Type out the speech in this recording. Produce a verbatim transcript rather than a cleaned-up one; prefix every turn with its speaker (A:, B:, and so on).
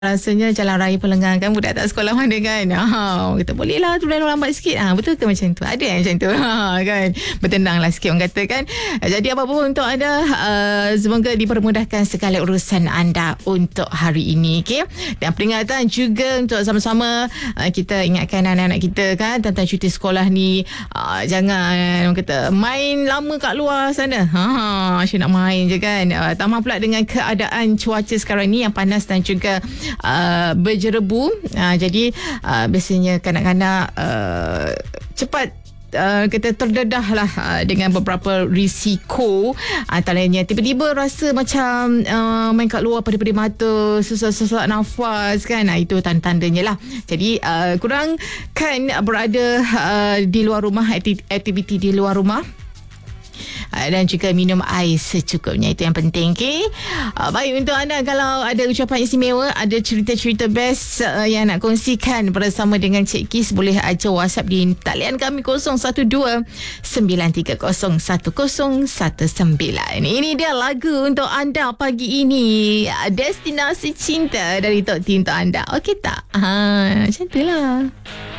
A: Rasanya jalan raya Pelengang kan budak tak sekolah mana kan. Ha, kita boleh lah turun lambat sikit. Ha, betul ke macam tu? Ada yang macam tu. Ha, kan. Bertenang lah sikit orang kata kan. Jadi apa pun untuk anda, uh, semoga dipermudahkan segala urusan anda untuk hari ini. Okay? Dan peringatan juga untuk sama-sama uh, kita ingatkan anak-anak kita kan tentang cuti sekolah ni. Uh, jangan orang kata main lama kat luar sana. Ha, asyik nak main je kan. Uh, tambah pula dengan keadaan cuaca sekarang ni yang panas dan juga Uh, berjerebu, uh, jadi uh, biasanya kanak-kanak uh, cepat Uh, kita terdedah lah uh, dengan beberapa risiko, antaranya tiba-tiba rasa macam uh, main kat luar pada-pada mata, susah-susah nafas kan. uh, itu tanda-tandanya lah. Jadi uh, kurang kan berada uh, di luar rumah, aktiviti di luar rumah, dan juga minum air secukupnya. Itu yang penting. Okay? Uh, baik, untuk anda kalau ada ucapan istimewa, ada cerita-cerita best uh, yang nak kongsikan bersama dengan Cik Kis, boleh aja WhatsApp di talian kami kosong satu dua sembilan tiga kosong satu kosong satu sembilan. Ini dia lagu untuk anda pagi ini, Destinasi Cinta dari Tok T untuk anda. Okey tak? Ha, macam itulah.